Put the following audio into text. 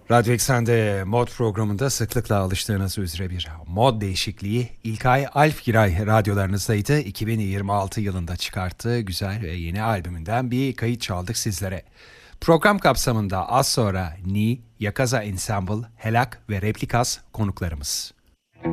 Radyo Eksen'de mod programında sıklıkla alıştığınız üzere bir mod değişikliği İlkay Alpgiray radyolarınızdaydı. 2026 yılında çıkarttığı güzel ve yeni albümünden bir kayıt çaldık sizlere. Program kapsamında az sonra Ni, Yakaza Ensemble, Helak ve Replikas konuklarımız.